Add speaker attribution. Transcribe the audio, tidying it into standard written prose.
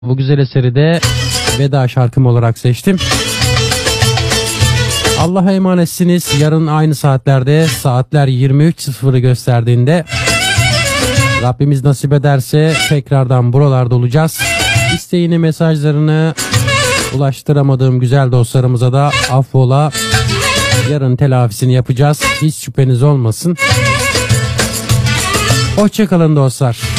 Speaker 1: Bu güzel eseri de veda şarkım olarak seçtim. Allah'a emanetsiniz. Yarın aynı saatlerde, saatler 23.00'ı gösterdiğinde Rabbimiz nasip ederse tekrardan buralarda olacağız. İsteğini, mesajlarını ulaştıramadığım güzel dostlarımıza da affola. Yarın telafisini yapacağız. Hiç şüpheniz olmasın. Hoşça kalın dostlar.